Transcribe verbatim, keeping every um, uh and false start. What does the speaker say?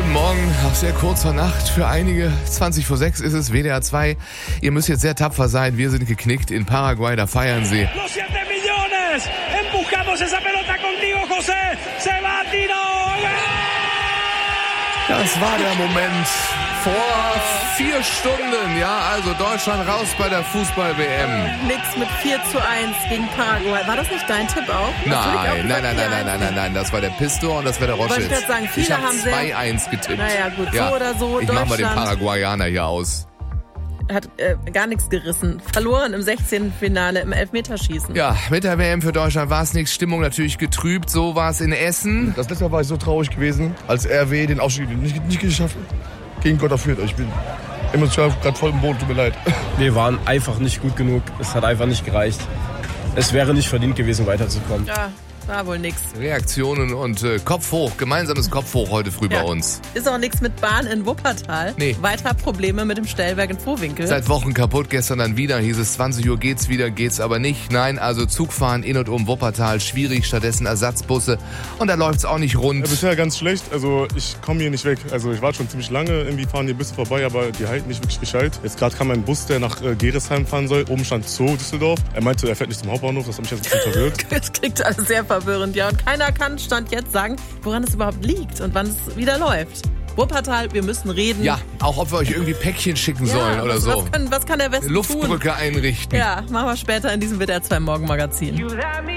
Guten Morgen, auch sehr kurz vor Nacht für einige. zwanzig vor sechs ist es, W D R zwei. Ihr müsst jetzt sehr tapfer sein. Wir sind geknickt in Paraguay, da feiern sie. Los siete millones. Empujamos esa pelota contigo, José. Se va, Tino. Das war der Moment vor vier Stunden. Ja, also Deutschland raus bei der Fußball-W M. Nix mit vier zu eins gegen Paraguay. War das nicht dein Tipp auch? Nein, nein, nein, nein, nein, nein, nein, nein. Das war der Pistor und das war der Roschitz. Wollte ich gerade sagen, viele ich hab haben sehr- zwei eins getippt. Naja, gut, so ja. oder so, Ich mach mal den Deutschland- Paraguayaner hier aus. Hat äh, gar nichts gerissen. Verloren im sechzehnten Finale im Elfmeterschießen. Ja, mit der W M für Deutschland war es nichts. Stimmung natürlich getrübt. So war es in Essen. Das letzte Mal war ich so traurig gewesen, als R W den Aufstieg nicht, nicht geschafft hat. Gegen Gott dafür. Ich bin emotional gerade voll im Boden, tut mir leid. Wir waren einfach nicht gut genug. Es hat einfach nicht gereicht. Es wäre nicht verdient gewesen, weiterzukommen. Ja, war wohl nix. Reaktionen und äh, Kopf hoch. Gemeinsames Kopf hoch heute früh Ja. bei uns. Ist auch nichts mit Bahn in Wuppertal. Nee. Weiter Probleme mit dem Stellwerk in Vohwinkel. Seit Wochen kaputt, gestern dann wieder, hieß es zwanzig Uhr geht's wieder, geht's aber nicht. Nein, also Zugfahren in und um Wuppertal, schwierig, stattdessen Ersatzbusse und da läuft's auch nicht rund. Ja, bisher ganz schlecht. Also ich komme hier nicht weg. Also ich war schon ziemlich lange. Irgendwie fahren hier Busse vorbei, aber die halten nicht wirklich Bescheid. Jetzt gerade kam ein Bus, der nach äh, Geresheim fahren soll. Oben stand Zoo Düsseldorf. Er meinte, er fährt nicht zum Hauptbahnhof. Das hat mich jetzt ein bisschen verwirrt. Das klingt alles sehr verwirrend, ja. Und keiner kann Stand jetzt sagen, woran es überhaupt liegt und wann es wieder läuft. Wuppertal, wir müssen reden. Ja, auch ob wir euch irgendwie Päckchen schicken Ja, sollen oder was, so. Was kann, was kann der Westen tun? Luftbrücke einrichten. Ja, machen wir später in diesem W D R zwei Morgenmagazin.